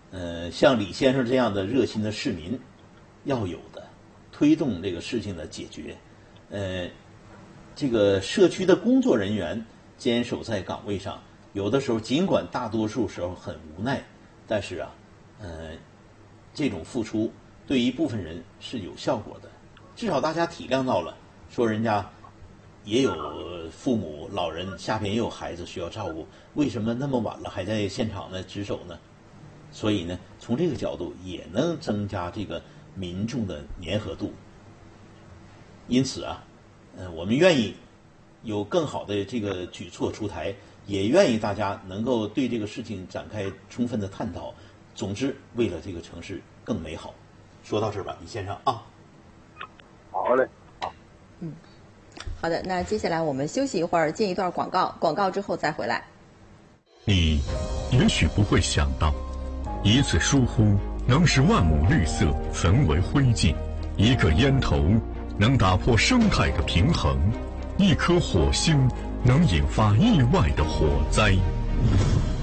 像李先生这样的热心的市民要有的，推动这个事情的解决。这个社区的工作人员坚守在岗位上，有的时候尽管大多数时候很无奈，但是啊，这种付出对一部分人是有效果的，至少大家体谅到了，说人家也有父母老人，下边也有孩子需要照顾，为什么那么晚了还在现场呢值守呢？所以呢，从这个角度也能增加这个民众的粘合度。因此啊，我们愿意有更好的这个举措出台，也愿意大家能够对这个事情展开充分的探讨。总之，为了这个城市更美好。说到这儿吧，李先生啊。 好嘞，好。 好的，那接下来我们休息一会儿，进一段广告，广告之后再回来。 你也许不会想到，一次疏忽能使万亩绿色焚为灰烬，一个烟头能打破生态的平衡，一颗火星能引发意外的火灾。